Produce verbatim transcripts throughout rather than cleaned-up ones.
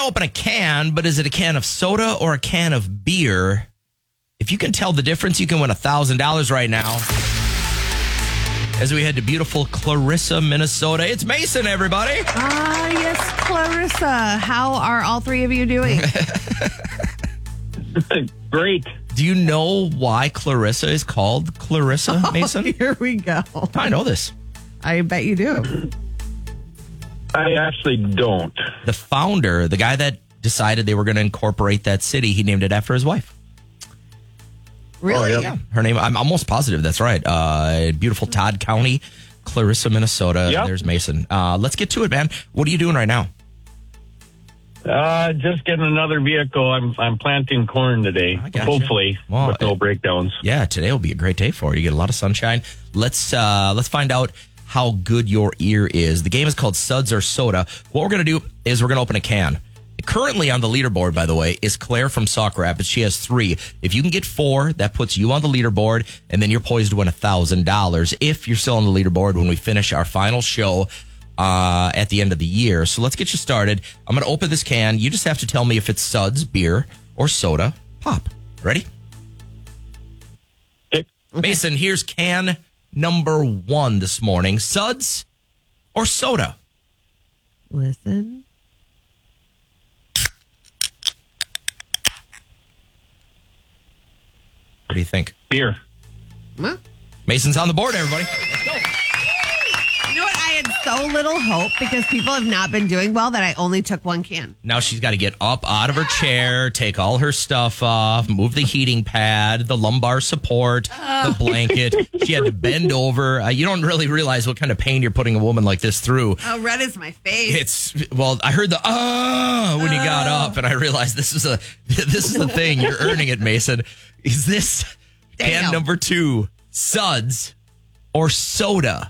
to open a can, but is it a can of soda or a can of beer? If you can tell the difference, you can win one thousand dollars right now. As we head to beautiful Clarissa, Minnesota. It's Mason, everybody. Ah, yes, Clarissa. How are all three of you doing? Great. Do you know why Clarissa is called Clarissa, Mason? Oh, here we go. I know this. I bet you do. I actually don't. The founder, the guy that decided they were going to incorporate that city, he named it after his wife. Really? Oh, Yeah. Her name, I'm almost positive that's right. Uh, beautiful Todd County, Clarissa, Minnesota. Yep. There's Mason. Uh, let's get to it, man. What are you doing right now? Uh, just getting another vehicle. I'm I'm planting corn today. I gotcha. Hopefully, Well, with no uh, breakdowns. Yeah, today will be a great day for you. You get a lot of sunshine. Let's uh, let's find out how good your ear is. The game is called Suds or Soda. What we're going to do is we're going to open a can. Currently on the leaderboard, by the way, is Claire from Sauk Rapids. She has three. If you can get four, that puts you on the leaderboard, and then you're poised to win one thousand dollars if you're still on the leaderboard when we finish our final show uh, at the end of the year. So let's get you started. I'm going to open this can. You just have to tell me if it's Suds, beer, or soda, pop. Ready? Okay. Mason, here's can number one this morning. Suds or soda? Listen. What do you think? Beer. Huh? Mason's on the board, everybody. You know what? I had so little hope because people have not been doing well that I only took one can. Now she's got to get up out of her chair, take all her stuff off, move the heating pad, the lumbar support, the blanket. She had to bend over. Uh, you don't really realize what kind of pain you're putting a woman like this through. Oh, red is my face. It's well, I heard the ah when you got up, and I realized this is a this is the thing. You're earning it, Mason. Is this can Damn. number two, Suds or soda?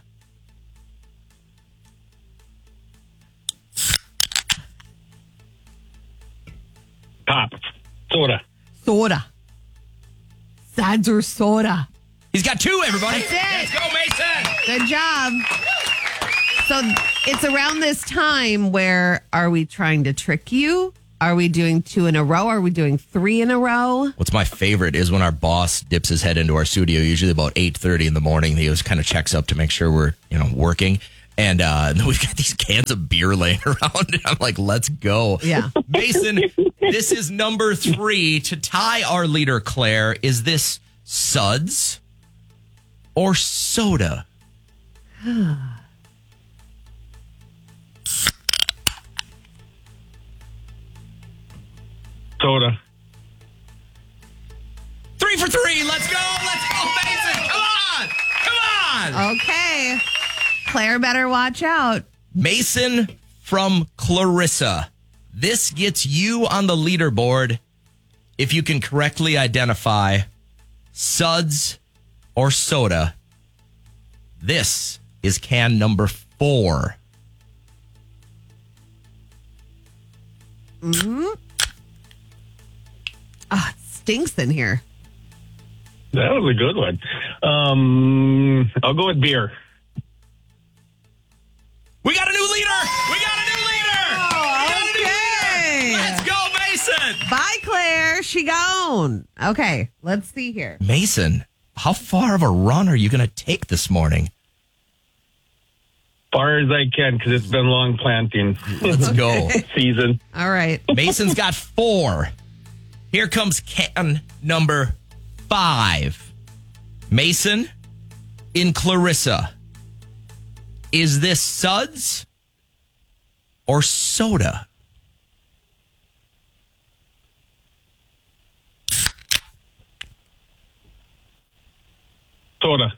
Pop. Soda. Soda. Suds or soda. He's got two, everybody. That's it. Let's go, Mason. Good job. So it's around this time where are we trying to trick you? Are we doing two in a row? Are we doing three in a row? What's my favorite is when our boss dips his head into our studio, usually about eight thirty in the morning. He always kind of checks up to make sure we're, you know, working. And uh, we've got these cans of beer laying around. And I'm like, let's go. Yeah. Mason, this is number three. To tie our leader, Claire, is this Suds or soda? Soda. Three for three. Let's go. Let's go, Mason. Come on. Come on. Okay. Claire better watch out. Mason from Clarissa. This gets you on the leaderboard if you can correctly identify Suds or soda. This is can number four. Mm-hmm. Ah, it stinks in here. That was a good one. Um, I'll go with beer. We got a new leader. We got a new leader. Oh, We got a new okay. leader. Let's go, Mason. Bye, Claire. She gone. Okay, let's see here. Mason, how far of a run are you going to take this morning? Far as I can, because it's been long planting Let's go. season. All right. Mason's got four. Here comes can number five. Mason in Clarissa. Is this Suds or soda? Soda.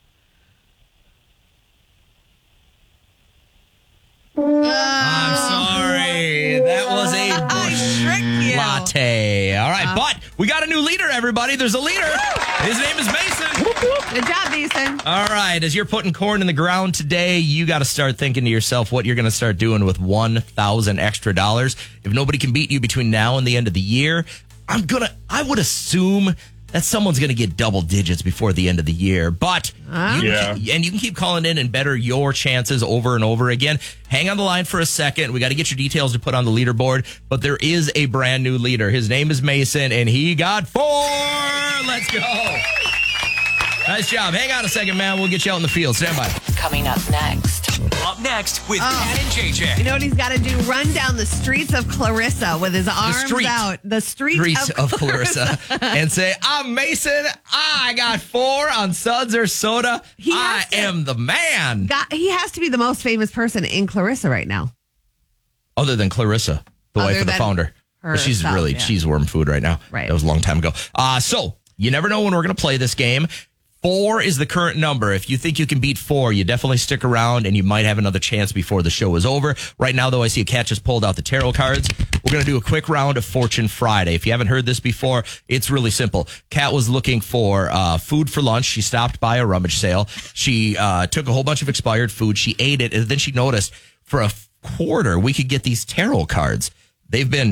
I'm sorry. That was a I tricked you. latte. All right, but we got a new leader, everybody. There's a leader. His name is Mason. Good job, Mason. All right, as you're putting corn in the ground today, you got to start thinking to yourself what you're going to start doing with one thousand extra dollars. If nobody can beat you between now and the end of the year, I'm going to, I would assume that someone's going to get double digits before the end of the year. But Huh? you Yeah. can, and you can keep calling in and better your chances over and over again. Hang on the line for a second. We got to get your details to put on the leaderboard. But there is a brand new leader. His name is Mason, and he got four. Let's go. Nice job. Hang on a second, man. We'll get you out in the field. Stand by. Coming up next. Up next with Oh. Ken and J You J. know what he's got to do? Run down the streets of Clarissa with his arms street. out. The streets, Streets of, of Clarissa and say, I'm Mason. I got four on Suds or Soda. He I has to- am the man. God, he has to be the most famous person in Clarissa right now. Other than Clarissa, the Other wife of the than founder. But she's herself, really yeah. cheeseworm food right now. Right. That was a long time ago. Uh, so you never know when we're going to play this game. Four is the current number. If you think you can beat four, you definitely stick around and you might have another chance before the show is over. Right now, though, I see a cat just pulled out the tarot cards. We're going to do a quick round of Fortune Friday. If you haven't heard this before, it's really simple. Kat was looking for uh, food for lunch. She stopped by a rummage sale. She uh, took a whole bunch of expired food. She ate it, and then she noticed for a quarter, we could get these tarot cards. They've been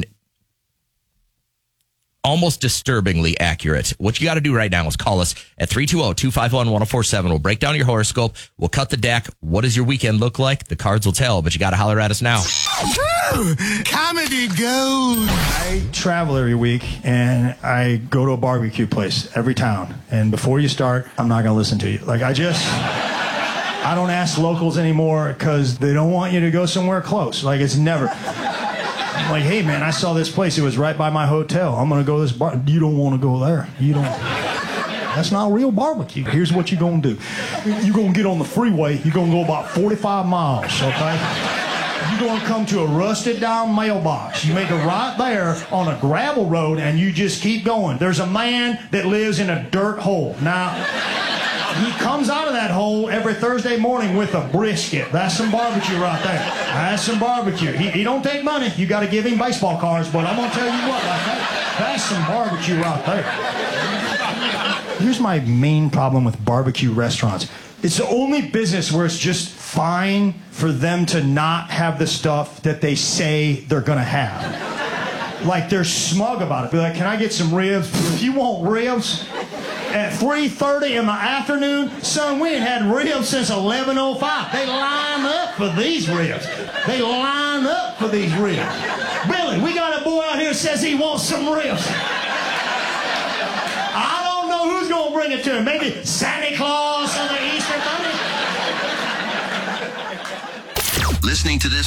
almost disturbingly accurate. What you got to do right now is call us at three two zero, two five one, one zero four seven. We'll break down your horoscope. We'll cut the deck. What does your weekend look like? The cards will tell, but you got to holler at us now. Comedy gold. I travel every week and I go to a barbecue place every town. And before you start, I'm not going to listen to you. Like I just, I don't ask locals anymore because they don't want you to go somewhere close. Like it's never. I'm like, hey man, I saw this place. It was right by my hotel. I'm going to go to this bar. You don't want to go there. You don't. That's not real barbecue. Here's what you're going to do. You're going to get on the freeway. You're going to go about forty-five miles, okay? You're going to come to a rusted down mailbox. You make a right there on a gravel road and you just keep going. There's a man that lives in a dirt hole. Now, he comes out of that hole every Thursday morning with a brisket. That's some barbecue right there. That's some barbecue. He, he don't take money. You got to give him baseball cards, but I'm going to tell you what, like that, that's some barbecue right there. Here's my main problem with barbecue restaurants. It's the only business where it's just fine for them to not have the stuff that they say they're going to have. Like, they're smug about it. Be like, can I get some ribs? If you want ribs at three thirty in the afternoon, son, we ain't had ribs since eleven oh five. They line up for these ribs. They line up for these ribs. Billy, we got a boy out here who says he wants some ribs. I don't know who's going to bring it to him. Maybe Santa Claus on the Easter Bunny? Listening to this